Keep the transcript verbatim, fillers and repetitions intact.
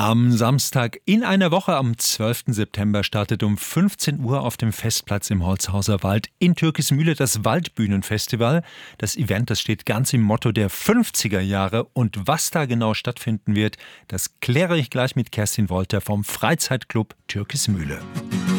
Am Samstag in einer Woche am zwölften September startet um fünfzehn Uhr auf dem Festplatz im Holzhauser Wald in Türkismühle das Waldbühnenfestival. Das Event, das steht ganz im Motto der fünfziger Jahre. Und was da genau stattfinden wird, das kläre ich gleich mit Kerstin Wolter vom Freizeitclub Türkismühle.